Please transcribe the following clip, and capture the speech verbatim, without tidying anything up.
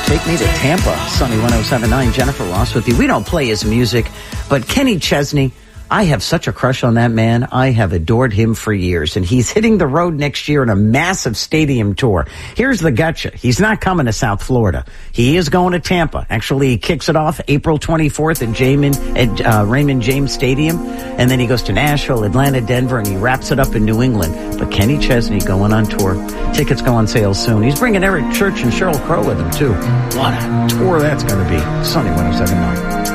Take Me to Tampa. Sunny one oh seven point nine, Jennifer Ross with you. We don't play his music, but Kenny Chesney, I have such a crush on that man. I have adored him for years, and he's hitting the road next year in a massive stadium tour. Here's the gotcha. He's not coming to South Florida. He is going to Tampa. Actually, he kicks it off April twenty-fourth at, Jamin, at uh, Raymond James Stadium, and then he goes to Nashville, Atlanta, Denver, and he wraps it up in New England. But Kenny Chesney going on tour. Tickets go on sale soon. He's bringing Eric Church and Sheryl Crow with him, too. What a tour that's going to be. Sunny one oh seven point nine.